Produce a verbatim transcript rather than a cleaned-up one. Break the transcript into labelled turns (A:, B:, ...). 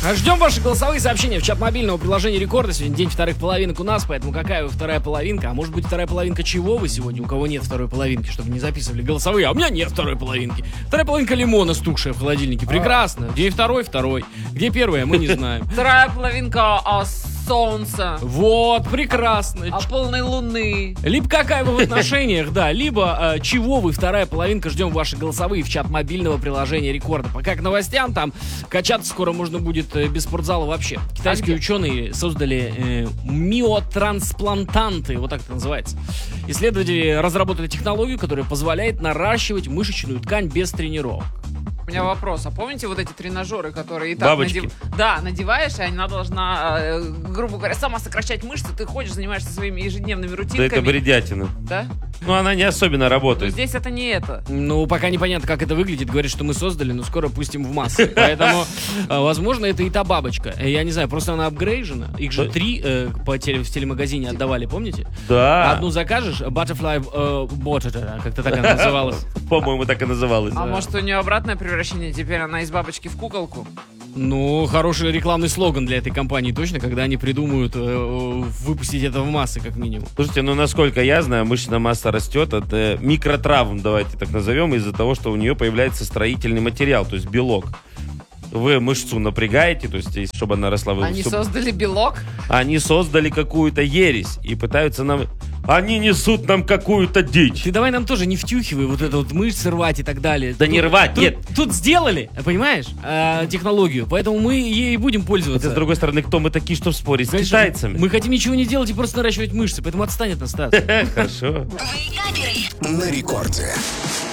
A: Ждем ваши голосовые сообщения в чат мобильного приложения Рекорда. Сегодня день вторых половинок у нас, поэтому какая вы вторая половинка? А может быть вторая половинка чего вы сегодня? У кого нет второй половинки, чтобы не записывали голосовые. А у меня нет второй половинки. Вторая половинка лимона, стукшая в холодильнике. Прекрасно. Где второй? Второй. Где первая? Мы не знаем.
B: Вторая половинка а, солнца.
A: Вот, прекрасно.
B: А полной луны.
A: Либо какая вы в отношениях, да, либо э, чего вы, вторая половинка. Ждем ваши голосовые в чат мобильного приложения Рекорда. Пока к новостям, там качаться скоро можно будет э, без спортзала вообще. Китайские
B: а
A: ученые создали э, миотрансплантанты, вот так это называется. Исследователи разработали технологию, которая позволяет наращивать мышечную ткань без тренировок.
B: У меня вопрос. А помните вот эти тренажеры, которые и так надев... Да, надеваешь, и она должна, э, грубо говоря, сама сокращать мышцы. Ты ходишь, занимаешься своими ежедневными рутинками.
C: Да это бредятина.
B: Да?
C: Ну, она не особенно работает.
B: Но здесь это не это.
A: Ну, пока непонятно, как это выглядит. Говорит, что мы создали, но скоро пустим в массы. Поэтому, возможно, это и та бабочка. Я не знаю, просто она апгрейжена. Их же три по теле, в телемагазине отдавали, помните?
C: Да.
A: Одну закажешь, Butterfly э, Bot, как-то так она называлась.
C: По-моему, так и называлась.
B: А может, у нее обратное превращение? Теперь она из бабочки в куколку?
A: Ну, хороший рекламный слоган для этой компании точно, когда они придумают э, выпустить это в массы, как минимум.
C: Слушайте, ну, насколько я знаю, мышечная масса растет от э, микротравм, давайте так назовем, из-за того, что у нее появляется строительный материал, то есть белок. Вы мышцу напрягаете, то есть, чтобы она росла... Вы
B: Они
C: все...
B: создали белок?
C: Они создали какую-то ересь и пытаются нам... Они несут нам какую-то дичь.
A: Ты давай нам тоже не втюхивай вот это вот мышцы рвать и так далее.
C: Да
A: тут,
C: не рвать,
A: тут,
C: нет.
A: Тут сделали, понимаешь, э, технологию, поэтому мы ей будем пользоваться.
C: Хотя, с другой стороны, кто мы такие, чтобы спорить с
A: Конечно,
C: китайцами?
A: Мы хотим ничего не делать и просто наращивать мышцы, поэтому отстань от нас, Стас.
C: Хорошо.
D: На рекорде.